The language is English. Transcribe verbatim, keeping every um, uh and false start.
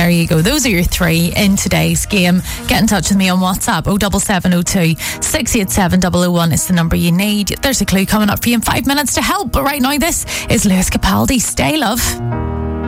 there you go. Those are your three in today's game. Get in touch with me on WhatsApp. oh seven seven oh two, six eight seven, double oh one is the number you need. There's a clue coming up for you in five minutes to help. But right now, this is Lewis Capaldi. Stay, love.